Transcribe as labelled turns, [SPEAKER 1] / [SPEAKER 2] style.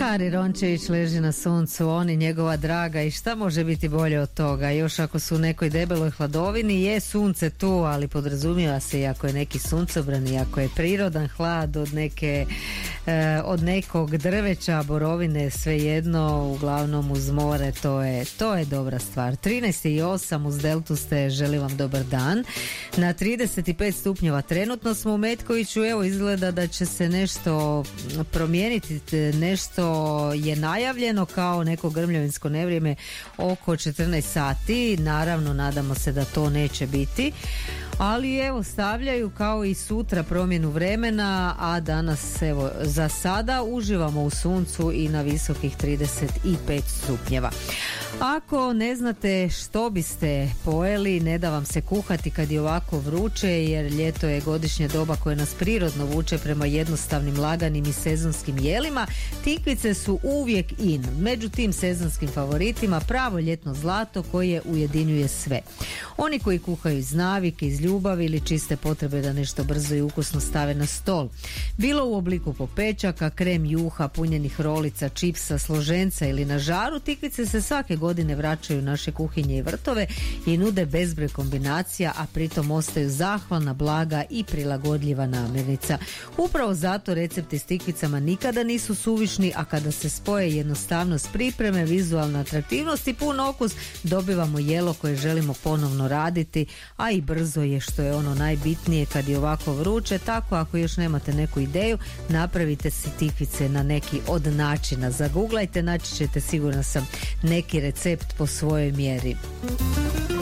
[SPEAKER 1] Stari Rončević leži na suncu, on i njegova draga, i šta može biti bolje od toga? Još ako su u nekoj debeloj hladovini, je sunce tu, ali podrazumijeva se i ako je neki suncobran i ako je prirodan hlad od nekog drveća, borovine, svejedno, uglavnom uz more, to je dobra stvar. 13:08 uz Deltu ste, želim vam dobar dan. Na 35 stupnjeva trenutno smo u Metkoviću, evo izgleda da će se nešto promijeniti, nešto je najavljeno kao neko grmljavinsko nevrijeme oko 14 sati, naravno nadamo se da to neće biti, ali evo stavljaju kao i sutra promjenu vremena, a danas evo za sada uživamo u suncu i na visokih 35 stupnjeva. Ako ne znate što biste pojeli, ne da vam se kuhati kad je ovako vruće, jer ljeto je godišnje doba koje nas prirodno vuče prema jednostavnim, laganim i sezonskim jelima. Tikvice su uvijek in. Među tim sezonskim favoritima pravo ljetno zlato koje ujedinjuje sve. Oni koji kuhaju iz navike, iz ljubavi ili čiste potrebe da nešto brzo i ukusno stave na stol. Bilo u obliku popečaka, krem juha, punjenih rolica, čipsa, složenca ili na žaru, tikvice se svake godine vraćaju u naše kuhinje i vrtove i nude bezbroj kombinacija, a pritom ostaju zahvalna, blaga i prilagodljiva namirnica. Upravo zato recepti s tikvicama nikada nisu suvišni, a kada se spoje jednostavnost pripreme, vizualna atraktivnost i pun okus, dobivamo jelo koje želimo ponovno raditi, a i brzo je, što je ono najbitnije kad je ovako vruće. Tako ako još nemate neku ideju, napravite si tikvice na neki od načina. Zaguglajte, naći ćete, sigurna sam, neki recept po svojoj mjeri.